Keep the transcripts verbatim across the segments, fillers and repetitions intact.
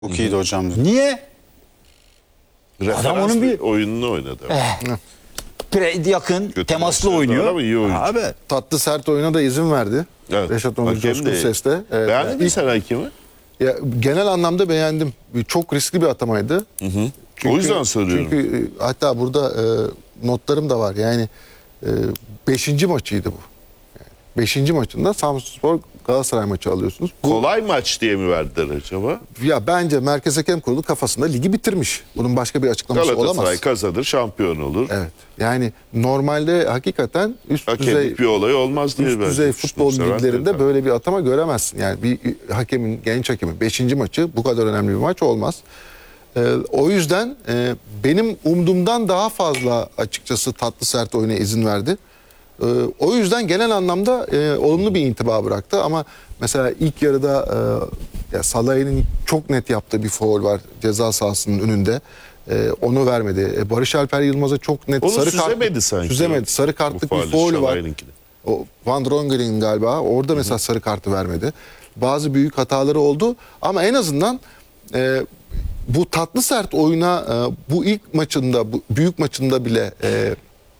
Çok iyiydi hocam. Niye? Referans Adam onun bir- oyununu oynadı. Eh, pre- yakın, Kötü temaslı maçları da var oynuyor. ama iyi oyuncu. Abi, Tatlı sert oyuna da izin verdi. Evet. Reşat Onur Hakem Coşkun de- Ses'te. Evet. Beğendin mi İlk- sen hakemi? ya, genel anlamda beğendim. Çok riskli bir atamaydı. O yüzden soruyorum. Çünkü e, hatta burada e, notlarım da var. Yani e, beşinci maçıydı bu. Yani beşinci maçında Samsunspor Galatasaray maçı alıyorsunuz. Bu, Kolay maç diye mi verdiler acaba? ya bence Merkez Hakem Kurulu kafasında ligi bitirmiş. Bunun başka bir açıklaması Galatasaray olamaz. kazanır, şampiyon olur. Evet. Yani normalde hakikaten üst düzey Hakemlik bir olay olmaz diye üst bence düzey düşündüm. futbol Seven liglerinde teyze. böyle bir atama göremezsin. Yani bir hakemin, genç hakemin beşinci maçı bu kadar önemli bir maç olmaz. Ee, o yüzden e, benim umduğumdan daha fazla açıkçası tatlı sert oyuna izin verdi. Ee, o yüzden genel anlamda e, olumlu bir intiba bıraktı ama mesela ilk yarıda e, ya Salah'ın çok net yaptığı bir faul var ceza sahasının önünde. E, onu vermedi. E, Barış Alper Yılmaz'a çok net Onu sarı kart süzemedi sanki. süzemedi. Sarı kartlık Bu bir faali, faul var. Şalay'ınkini. O Van Drongen'in galiba orada mesela sarı kartı vermedi. Bazı büyük hataları oldu ama en azından e, bu tatlı sert oyuna e, bu ilk maçında, bu büyük maçında bile e,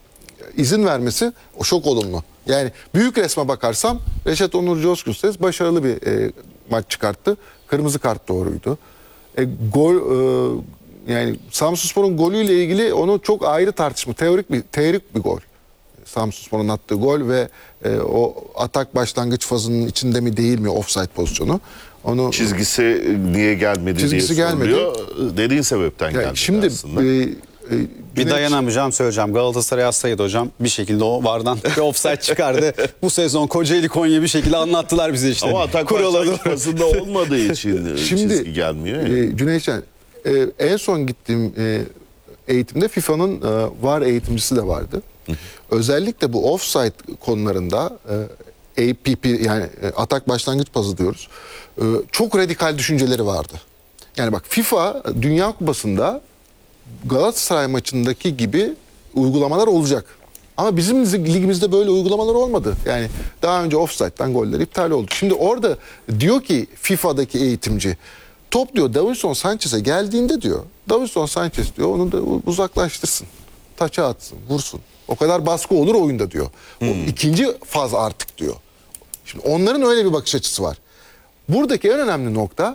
izin vermesi o çok olumlu. Yani büyük resme bakarsam Reşat Onur Coşkun Ses başarılı bir e, maç çıkarttı. Kırmızı kart doğruydu. E, gol e, yani Samsunspor'un golüyle ilgili onu çok ayrı tartışma. Teorik bir teorik bir gol. Samsunspor'un attığı gol ve e, o atak başlangıç fazının içinde mi değil mi offside pozisyonu. Onu Çizgisi niye gelmedi Çizgisi diye gelmedi. soruluyor. Dediğin sebepten yani geldi şimdi aslında. e, e, Bir Cüneyt- dayanamayacağım söyleyeceğim. Galatasaray hastaydı hocam. Bir şekilde o vardan bir offside çıkardı. Bu sezon Kocaeli Konya bir şekilde anlattılar bize işte. Ama atak Kuraladı. başlangıç fazında olmadığı için Şimdi çizgi gelmiyor. ya. e, Cüneytcan, e, en son gittiğim e, eğitimde FIFA'nın e, VAR eğitimcisi de vardı. Özellikle bu offside konularında e, A P P yani e, atak başlangıç pası diyoruz. E, çok radikal düşünceleri vardı. Yani bak FIFA Dünya Kupası'nda Galatasaray maçındaki gibi uygulamalar olacak. Ama bizim ligimizde böyle uygulamalar olmadı. Yani daha önce offside'dan goller iptal oldu. Şimdi orada diyor ki FIFA'daki eğitimci top diyor Davinson Sanchez'e geldiğinde diyor Davinson Sanchez diyor onu da uzaklaştırsın. Taça atsın, vursun. O kadar baskı olur oyunda diyor. O ikinci faz artık diyor. Şimdi onların öyle bir bakış açısı var. Buradaki en önemli nokta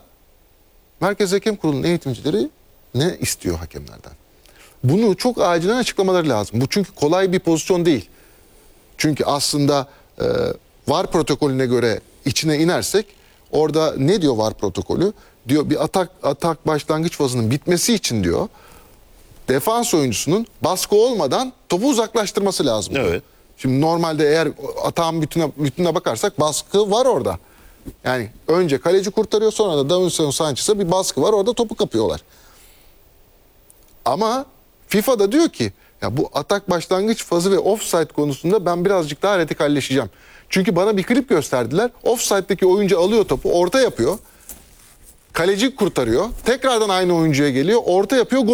Merkez Hakem Kurulu'nun eğitimcileri ne istiyor hakemlerden? Bunu çok acilen açıklamaları lazım. Bu çünkü kolay bir pozisyon değil. Çünkü aslında e, VAR protokolüne göre içine inersek orada ne diyor VAR protokolü? Diyor bir atak atak başlangıç fazının bitmesi için diyor defans oyuncusunun baskı olmadan topu uzaklaştırması lazım. diyor. Evet. Şimdi normalde eğer atağın bütüne, bütününe bakarsak baskı var orada. Yani önce kaleci kurtarıyor sonra da Davinson Sanchez'e bir baskı var orada topu kapıyorlar. Ama FIFA da diyor ki ya bu atak başlangıç fazı ve offside konusunda ben birazcık daha radikalleşeceğim. Çünkü bana bir klip gösterdiler. Offside'deki oyuncu alıyor topu, orta yapıyor. Kaleci kurtarıyor. Tekrardan aynı oyuncuya geliyor, orta yapıyor, gol